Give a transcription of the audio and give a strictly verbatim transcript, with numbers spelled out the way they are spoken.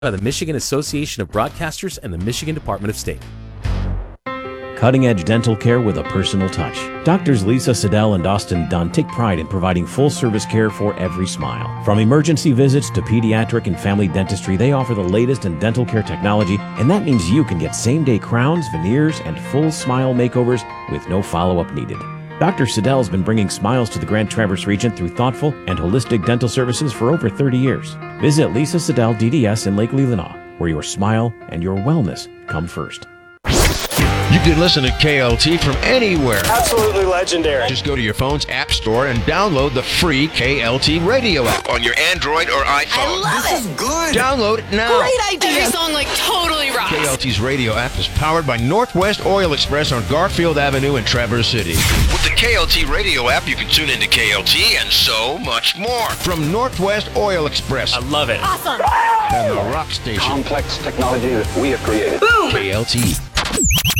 by the Michigan Association of Broadcasters and the Michigan Department of State. Cutting-edge dental care with a personal touch. Doctors Lisa Siddell and Austin Dunn take pride in providing full-service care for every smile. From emergency visits to pediatric and family dentistry, they offer the latest in dental care technology, and that means you can get same-day crowns, veneers, and full smile makeovers with no follow-up needed. Doctor Siddell has been bringing smiles to the Grand Traverse region through thoughtful and holistic dental services for over thirty years. Visit Lisa Siddell D D S in Lake Leelanau, where your smile and your wellness come first. You can listen to K L T from anywhere. Absolutely legendary. Just go to your phone's app store and download the free K L T radio app on your Android or iPhone. I love this it. is good. Download it now. Great idea. Every song like totally rocks. K L T's radio app is powered by Northwest Oil Express on Garfield Avenue in Traverse City. With the K L T radio app, you can tune into K L T and so much more. From Northwest Oil Express. I love it. Awesome. And the rock station. Complex technology that we have created. Boom. K L T.